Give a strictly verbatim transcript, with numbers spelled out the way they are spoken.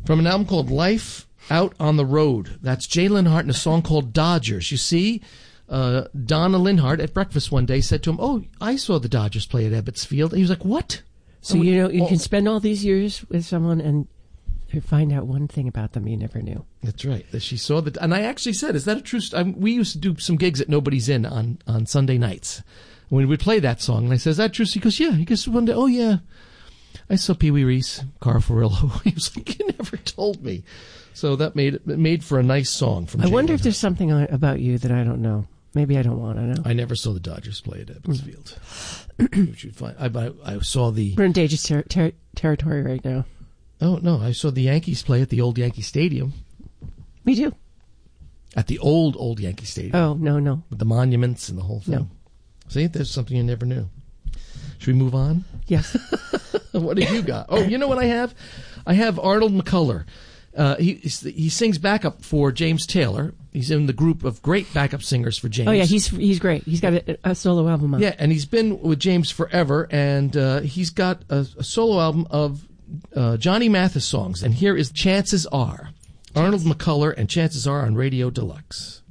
from an album called Life Out on the Road. That's Jay Linhart and a song called Dodgers. You see, uh, Donna Linhart at breakfast one day said to him, "Oh, I saw the Dodgers play at Ebbets Field." And he was like, "What?" So, you know, you can spend all these years with someone and find out one thing about them you never knew. That's right. That she saw the, and I actually said, "Is that a true?" St-? I mean, we used to do some gigs at Nobody's Inn on, on Sunday nights when we would play that song. And I said, "Is that true?" He goes, "Yeah." He goes one day, "Oh yeah, I saw Pee Wee Reese, Carl Ferrillo." He was like, "You never told me." So that made it made for a nice song from. I Jay wonder Linhart. if there's something about you that I don't know. Maybe I don't want to know. I never saw the Dodgers play at Ebbets mm. Field. Which you'd find. I, I, I saw the. We're in dangerous ter- ter- territory right now. Oh, no, I saw the Yankees play at the old Yankee Stadium. Me too. At the old, old Yankee Stadium. Oh, no, no. With the monuments and the whole thing. No. See, there's something you never knew. Should we move on? Yes. What have you got? Oh, you know what I have? I have Arnold McCuller. Uh, he he sings backup for James Taylor. He's in the group of great backup singers for James. Oh, yeah, he's he's great. He's got a, a solo album out. Yeah, and he's been with James forever, and uh, he's got a, a solo album of uh, Johnny Mathis songs. And here is Chances Are. Arnold McCuller and Chances Are on Radio Deluxe.